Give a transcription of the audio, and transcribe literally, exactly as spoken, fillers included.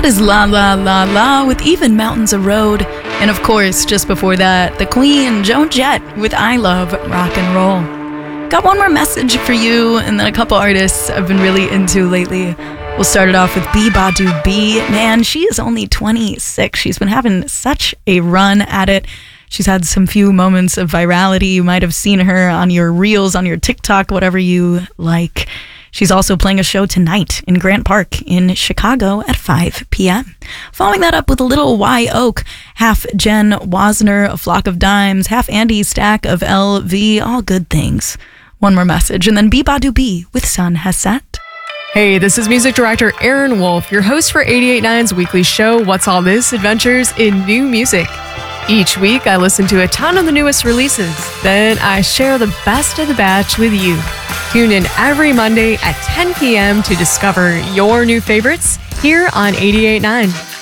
That is La La La La with Even Mountains a Road. And of course, just before that, the Queen, Joan Jett with I Love Rock and Roll. Got one more message for you, and then a couple artists I've been really into lately. We'll start it off with B Badu B. Man, she is only twenty-six. She's been having such a run at it. She's had some few moments of virality. You might have seen her on your reels, on your TikTok, whatever you like. She's also playing a show tonight in Grant Park in Chicago at five p.m. Following that up with a little Y Oak, half Jen Wasner, A Flock of Dimes, half Andy Stack of L V, all good things. One more message, and then B Badu B with Sun Has Set. Hey, this is music director Aaron Wolf, your host for eighty-eight point nine's weekly show, What's All This? Adventures in New Music. Each week, I listen to a ton of the newest releases. Then I share the best of the batch with you. Tune in every Monday at ten p.m. to discover your new favorites here on eighty-eight point nine.